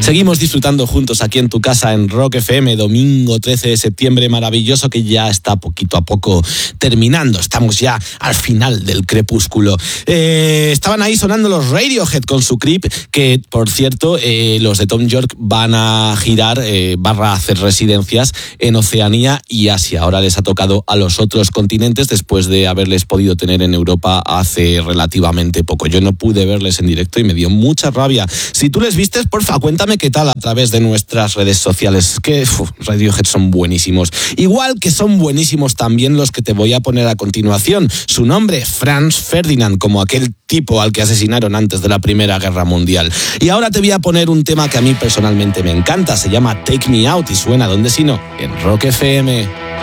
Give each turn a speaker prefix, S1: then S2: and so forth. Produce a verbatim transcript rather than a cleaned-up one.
S1: Seguimos disfrutando juntos aquí en tu casa en Rock F M, domingo trece de septiembre, maravilloso, que ya está poquito a poco terminando. Estamos ya al final del crepúsculo. Eh, estaban ahí sonando los Radiohead con su Creep, que por cierto, eh, los de Tom York van a girar, eh, barra hacer residencias en Oceanía y Asia. Ahora les ha tocado a los otros continentes después de haberles podido tener en Europa hace relativamente poco. Yo no pude verles en directo y me dio mucha rabia. Si tú les vistes, porfa, cuéntame qué tal a través de nuestras redes sociales. Que uf, Radiohead son buenísimos. Igual que son buenísimos también los que te voy a poner a continuación. Su nombre, Franz Ferdinand, como aquel tipo al que asesinaron antes de la Primera Guerra Mundial. Y ahora te voy a poner un tema que a mí personalmente me encanta. Se llama Take Me Out y suena, ¿dónde si no? En Rock F M.